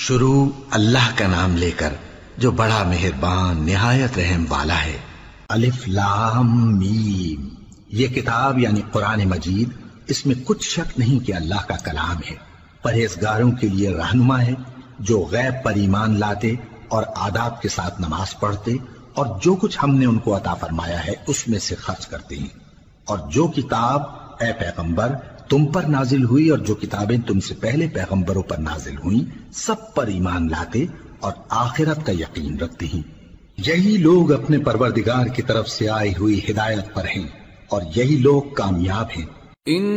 शुरू अल्लाह का नाम लेकर जो बड़ा मेहरबान निहायत रहम वाला है। अलिफ लाम मीम। ये किताब यानी कुरान मजीद, इसमें कुछ शक नहीं कि अल्लाह का कलाम है। परहेजगारों के लिए रहनुमा है जो गैब पर ईमान लाते और आदाब के साथ नमाज पढ़ते और जो कुछ हमने उनको अता फरमाया है उसमें से खर्च करते हैं। और जो किताब ए पैगंबर तुम पर नाजिल हुई और जो किताबें तुमसे पहले पैगंबरों पर नाजिल हुई सब पर ईमान लाते और आखिरत का यकीन रखते हैं। यही लोग अपने परवरदिगार की तरफ से आई हुई हिदायत पर हैं और यही लोग कामयाब हैं।